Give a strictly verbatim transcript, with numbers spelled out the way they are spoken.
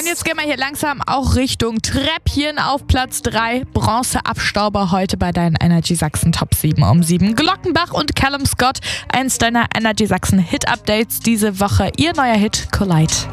jetzt gehen wir hier langsam auch Richtung Treppchen auf Platz drei. Bronzeabstauber heute bei deinen Energy Sachsen Top sieben um sieben. Glockenbach und Callum Scott, eins deiner Energy Sachsen Hit-Updates diese Woche. Ihr neuer Hit Collide.